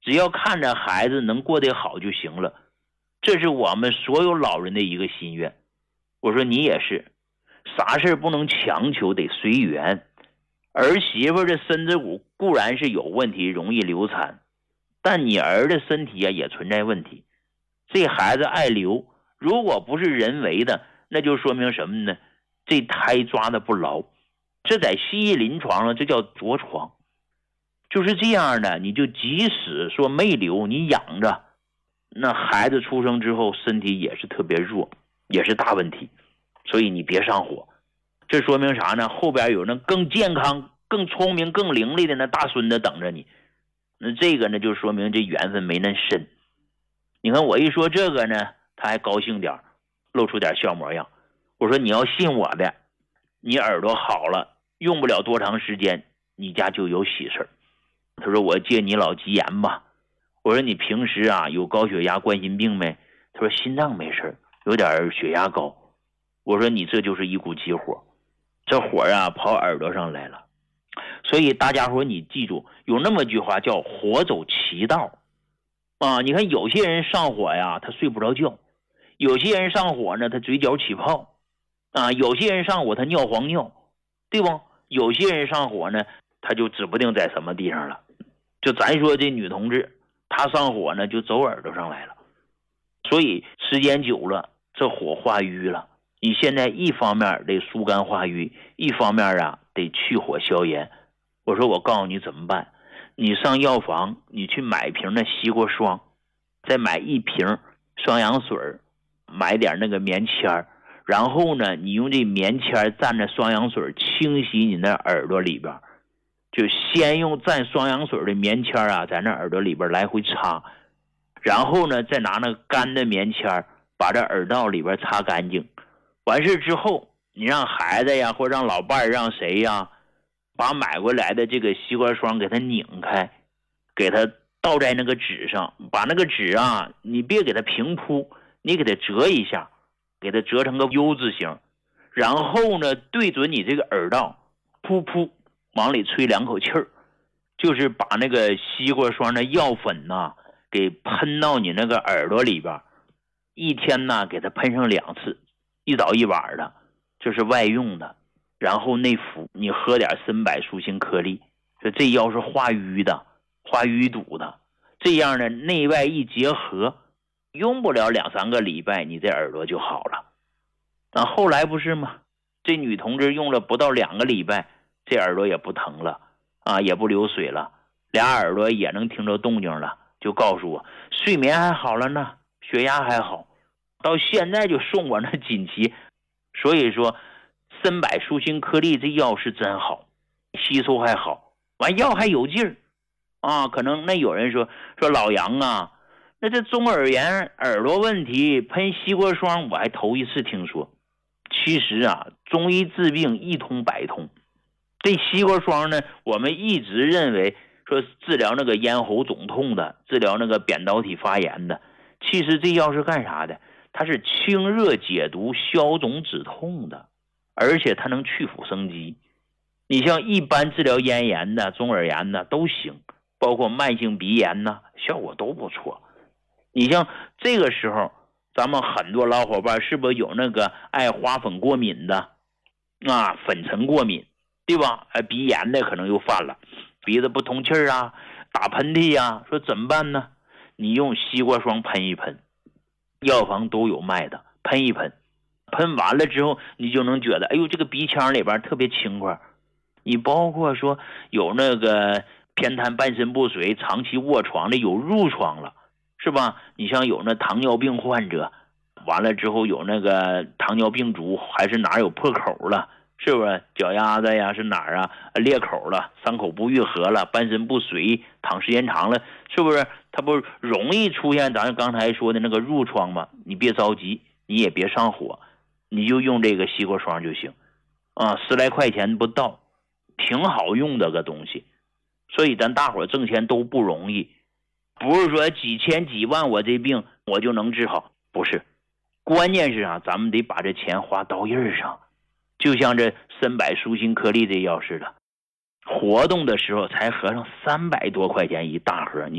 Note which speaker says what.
Speaker 1: 只要看着孩子能过得好就行了，这是我们所有老人的一个心愿。我说你也是，啥事不能强求，得随缘。儿媳妇的身子骨固然是有问题，容易流产，但你儿的身体也存在问题。这孩子爱流，如果不是人为的，那就说明什么呢？这胎抓的不牢，这在西医临床上这叫着床。就是这样的，你就即使说没流，你养着，那孩子出生之后身体也是特别弱，也是大问题。所以你别上火，这说明啥呢？后边有那更健康、更聪明、更伶俐的那大孙子等着你。那这个呢，就说明这缘分没那深。你看我一说这个呢，他还高兴点，露出点笑模样。我说你要信我的，你耳朵好了，用不了多长时间，你家就有喜事。他说我借你老吉言吧。我说你平时啊有高血压、冠心病没？他说心脏没事，有点血压高。我说你这就是一股急火，这火啊跑耳朵上来了。所以大家伙你记住，有那么句话叫火走其道啊。你看有些人上火呀，他睡不着觉；有些人上火呢，他嘴角起泡啊；有些人上火他尿黄尿，对不？有些人上火呢，他就指不定在什么地方了。就咱说这女同志，她上火呢就走耳朵上来了，所以时间久了，这火化瘀了。你现在一方面得疏肝化瘀，一方面啊得去火消炎。我说我告诉你怎么办，你上药房，你去买瓶的西瓜霜，再买一瓶双氧水，买点那个棉签，然后呢你用这棉签蘸着双氧水清洗你那耳朵里边，就先用蘸双氧水的棉签啊在那耳朵里边来回擦，然后呢再拿那干的棉签把这耳道里边擦干净。完事之后，你让孩子呀，或者让老伴儿，让谁呀，把买回来的这个西瓜霜给它拧开，给它倒在那个纸上，把那个纸啊，你别给它平铺，你给它折一下，给它折成个 U 字形，然后呢，对准你这个耳道，噗噗往里吹2口气儿，就是把那个西瓜霜的药粉呐，给喷到你那个耳朵里边，一天呢给它喷上2次。一早一晚的，这是外用的，然后内服，你喝点参柏舒心颗粒，这药是化瘀的，化淤堵的，这样呢内外一结合，用不了2-3个礼拜，你这耳朵就好了。那后来不是吗？这女同志用了不到2个礼拜，这耳朵也不疼了啊，也不流水了，俩耳朵也能听着动静了，就告诉我睡眠还好了呢，血压还好。到现在就送我那锦旗。所以说参柏舒心颗粒这药是真好，吸收还好，完药还有劲儿啊。可能那有人说老杨啊，那这中耳炎耳朵问题喷西瓜霜我还头一次听说。其实啊，中医治病一通百通，这西瓜霜呢，我们一直认为说治疗那个咽喉肿痛的，治疗那个扁桃体发炎的，其实这药是干啥的？它是清热解毒、消肿止痛的，而且它能去腐生肌。你像一般治疗咽炎的、中耳炎的都行，包括慢性鼻炎呢，效果都不错。你像这个时候，咱们很多老伙伴是不是有那个爱花粉过敏的啊？粉尘过敏，对吧？鼻炎的可能又犯了，鼻子不通气啊，打喷嚏啊，说怎么办呢？你用西瓜霜喷一喷。药房都有卖的，喷一喷，喷完了之后你就能觉得哎呦这个鼻腔里边特别轻快。你包括说有那个偏瘫半身不遂长期卧床的，有褥疮了，是吧？你像有那糖尿病患者，完了之后有那个糖尿病足，还是哪有破口了，是不是脚丫子呀是哪儿啊裂口了，伤口不愈合了，半身不遂躺时间长了，是不是它不容易出现咱刚才说的那个褥疮吗？你别着急，你也别上火，你就用这个西瓜霜就行啊，10来块钱不到，挺好用的个东西。所以咱大伙挣钱都不容易，不是说几千几万我这病我就能治好，不是。关键是啊，咱们得把这钱花刀刃上，就像这参柏舒心颗粒这药似的，活动的时候才合上300多块钱一大盒，